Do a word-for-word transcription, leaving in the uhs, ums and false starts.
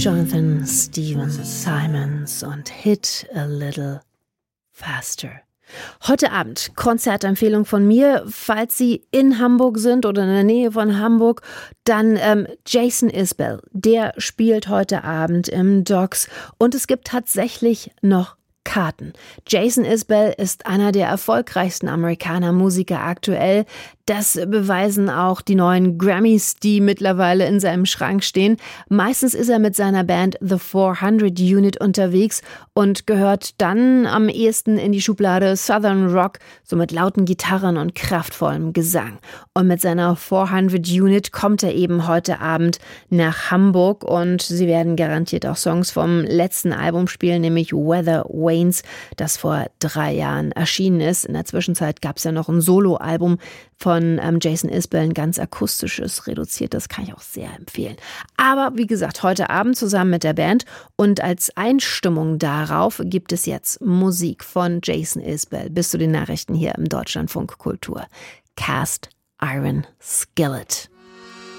Jonathan Steven Simons und Hit a Little Faster. Heute Abend Konzertempfehlung von mir, falls Sie in Hamburg sind oder in der Nähe von Hamburg, dann ähm, Jason Isbell, der spielt heute Abend im Docks und es gibt tatsächlich noch Karten. Jason Isbell ist einer der erfolgreichsten Amerikaner-Musiker aktuell. Das beweisen auch die neuen Grammys, die mittlerweile in seinem Schrank stehen. Meistens ist er mit seiner Band The vierhundert Unit unterwegs und gehört dann am ehesten in die Schublade Southern Rock, so mit lauten Gitarren und kraftvollem Gesang. Und mit seiner vierhundert Unit kommt er eben heute Abend nach Hamburg und sie werden garantiert auch Songs vom letzten Album spielen, nämlich Weather Wanes, das vor drei Jahren erschienen ist. In der Zwischenzeit gab es ja noch ein Soloalbum von ähm, Jason Isbell, ein ganz akustisches, reduziertes, kann ich auch sehr empfehlen. Aber wie gesagt, heute Abend zusammen mit der Band und als Einstimmung darauf gibt es jetzt Musik von Jason Isbell bis zu den Nachrichten hier im Deutschlandfunk Kultur. Cast Iron Skillet.